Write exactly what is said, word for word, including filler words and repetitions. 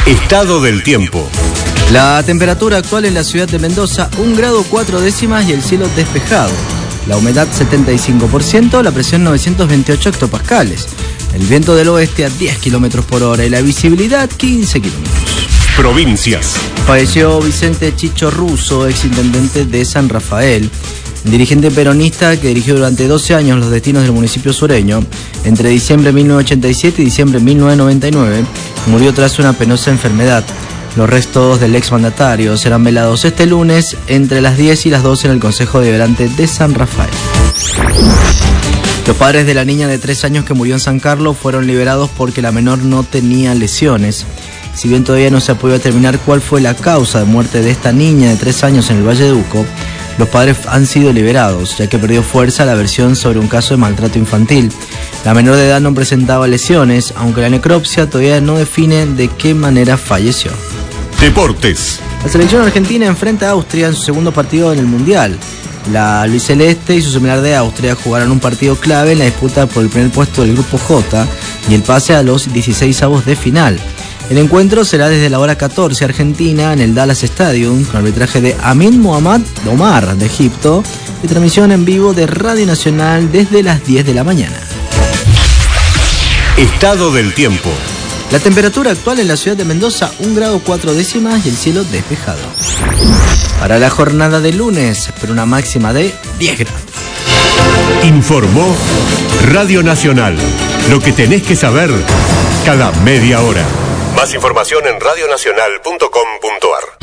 Estado del tiempo. La temperatura actual en la ciudad de Mendoza, un grado cuatro décimas y el cielo despejado. La humedad setenta y cinco por ciento, la presión novecientos veintiocho hectopascales. El viento del oeste a diez kilómetros por hora y la visibilidad quince kilómetros. Provincias. Falleció Vicente Chicho Russo, exintendente de San Rafael, dirigente peronista que dirigió durante doce años los destinos del municipio sureño. Entre diciembre de mil novecientos ochenta y siete y diciembre de mil novecientos noventa y nueve, murió tras una penosa enfermedad. Los restos del exmandatario serán velados este lunes entre las diez y las doce en el Consejo Deliberante de San Rafael. Los padres de la niña de tres años que murió en San Carlos fueron liberados porque la menor no tenía lesiones. Si bien todavía no se ha podido determinar cuál fue la causa de muerte de esta niña de tres años en el Valle de Uco, los padres han sido liberados, ya que perdió fuerza la versión sobre un caso de maltrato infantil. La menor de edad no presentaba lesiones, aunque la necropsia todavía no define de qué manera falleció. Deportes. La selección argentina enfrenta a Austria en su segundo partido en el Mundial. La albiceleste y su similar de Austria jugarán un partido clave en la disputa por el primer puesto del Grupo J y el pase a los dieciseisavos de final. El encuentro será desde la hora catorce Argentina en el Dallas Stadium con arbitraje de Amin Mohamed Omar de Egipto y transmisión en vivo de Radio Nacional desde las diez de la mañana. Estado del tiempo. La temperatura actual en la ciudad de Mendoza, un grado cuatro décimas y el cielo despejado. Para la jornada de lunes, pero una máxima de diez grados. Informó Radio Nacional. Lo que tenés que saber cada media hora. Más información en radio nacional punto com punto ar.